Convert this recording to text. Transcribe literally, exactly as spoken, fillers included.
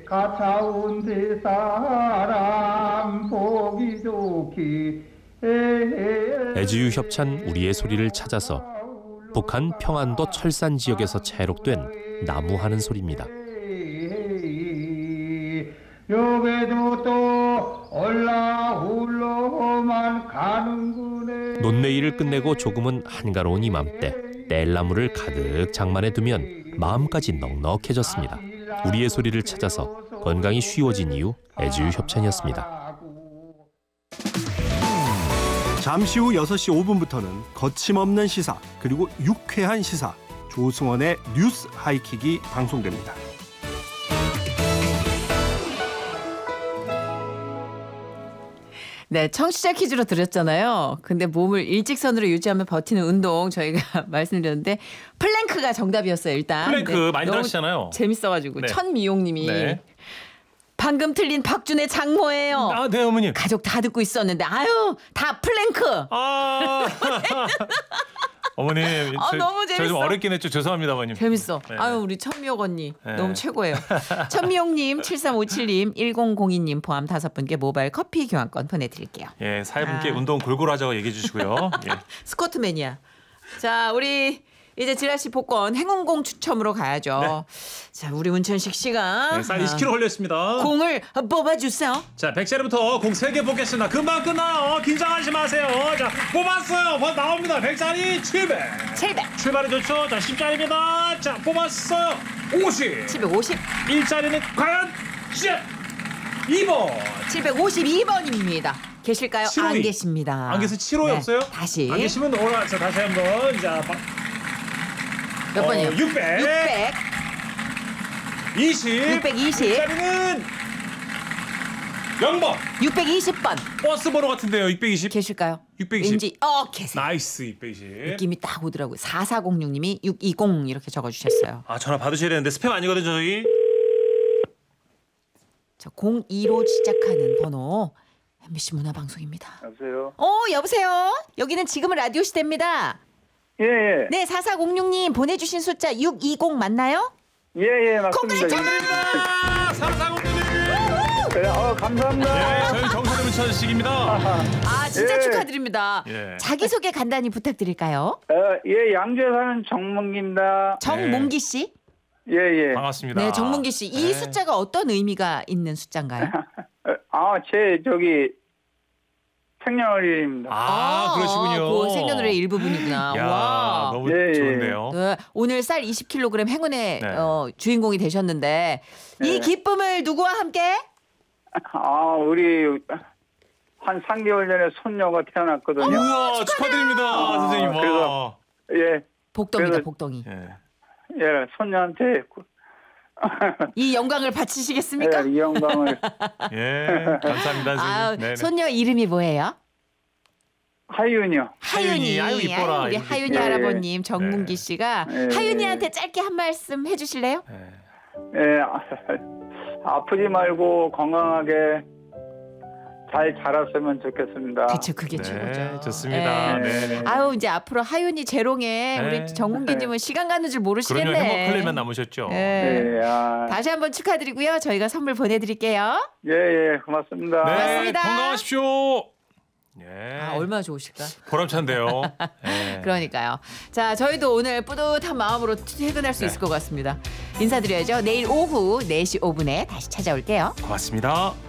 가차운데 사람 보기 좋기 애지유 협찬 우리의 소리를 찾아서 북한 평안도 철산 지역에서 채록된 나무하는 소리입니다. 여기도 또 올라홀로만 가는구네. 논매일을 끝내고 조금은 한가로운 이맘때 땔나무를 가득 장만해 두면 마음까지 넉넉해졌습니다. 우리의 소리를 찾아서 건강이 쉬워진 이유 애지유 협찬이었습니다. 잠시 후 여섯 시 오 분부터는 거침없는 시사 그리고 유쾌한 시사 조승원의 뉴스 하이킥이 방송됩니다. 네, 청취자 퀴즈로 드렸잖아요. 근데 몸을 일직선으로 유지하며 버티는 운동 저희가 말씀드렸는데 플랭크가 정답이었어요. 일단. 플랭크 많이 들으시잖아요. 재밌어가지고 네. 천미용님이 네. 방금 틀린 박준의 장모예요. 아, 네 어머님. 가족 다 듣고 있었는데 아유 다 플랭크. 아 어머님, 아, 저, 너무 저 재밌어. 좀 어렵긴 했죠. 죄송합니다, 어머님. 재밌어. 네. 아유 우리 천미옥 언니 네. 너무 최고예요. 천미옥님, 칠삼오칠님, 일공공이님 포함 다섯 분께 모바일 커피 교환권 보내드릴게요. 예, 사회분께 아. 운동 골고루 하자고 얘기해 주시고요. 예. 스쿼트 매니아. 자, 우리 이제 지라시 복권 행운공 추첨으로 가야죠. 네. 자, 우리 문천식 씨가 네, 쌀 이십 킬로그램 걸렸습니다. 공을 뽑아주세요. 자, 백 자리부터 공 세 개 뽑겠습니다. 금방 끝나요. 긴장하지 마세요. 자, 뽑았어요. 번 나옵니다. 백 자리 칠백. 칠백. 출발이 좋죠. 자, 십 자리입니다. 자, 뽑았어요. 오십. 칠백오십. 일 자리는 과연 이 번. 칠백오십이 번입니다. 계실까요? 칠오이. 안 계십니다. 안 계세요? 칠오이 네, 없어요? 다시. 안 계시면 오라. 자, 다시 한번. 자, 바... 몇 어, 번이요? 육백. 육백. 이십. 육백이십. 이 자리는 영 번. 육백이십 번. 버스 번호 같은데요. 육백이십. 계실까요? 육백이십. 왠지 어 계세요. 나이스 육백이십. 느낌이 딱 오더라고요. 사사공육님이 육이십 이렇게 적어주셨어요. 아, 전화 받으셔야 되는데 스팸 아니거든요, 저희. 저 공이로 시작하는 번호 엠비씨 문화방송입니다. 여보세요. 어 여보세요. 여기는 지금은 라디오 시대입니다. 예예. 네 사사공육님 보내주신 숫자 육이십 맞나요? 예예 맞습니다. 아, 삼사공님. 네, 어, 감사합니다. 네, 저희 정선의 문천식입니다. 아 진짜 예. 축하드립니다. 예. 자기소개 간단히 부탁드릴까요? 어, 예 양주에 사는 정문기입니다. 정문기 씨. 예예. 반갑습니다. 네 정문기 씨. 이 네. 숫자가 어떤 의미가 있는 숫자인가요? 아제 저기 생년월일입니다. 아, 그러시군요. 그 생년월일 일부분이구나. 야, 와. 너무 예, 예. 좋은데요. 네, 오늘 쌀 이십 킬로그램 행운의 네. 어, 주인공이 되셨는데 이 네. 기쁨을 누구와 함께? 아 우리 한 삼 개월 전에 손녀가 태어났거든요. 우와, 축하드립니다, 아, 선생님. 와. 그래서- 예. 복덩이다 그래서- 복덩이. 예. 예 손녀한테 이 영광을 바치시겠습니까? 예, 이 영광을 예, 감사합니다, 아, 선생님. 네네. 손녀 이름이 뭐예요? 하윤이요. 하윤이, 아유, 이뻐라, 아유, 우리 이렇게. 하윤이 예. 할아버님 정문기 네. 씨가 예. 하윤이한테 짧게 한 말씀 해주실래요? 예. 예, 아, 아프지 말고 건강하게 잘 자랐으면 좋겠습니다. 그렇죠, 그게 네, 최고죠. 좋습니다. 예. 네, 네. 아유 이제 앞으로 하윤이 재롱에 네. 우리 정문기님은 시간 가는 줄 그럼요, 모르시겠네. 행복할 일만 남으셨죠. 예. 예, 아, 다시 한번 축하드리고요. 저희가 선물 보내드릴게요. 예, 예, 고맙습니다. 네, 고맙습니다. 건강하십시오. 예. 아, 얼마나 좋으실까? 보람찬데요. 예. 그러니까요. 자, 저희도 오늘 뿌듯한 마음으로 퇴근할 수 네. 있을 것 같습니다. 인사드려야죠. 내일 오후 네 시 오 분에 다시 찾아올게요. 고맙습니다.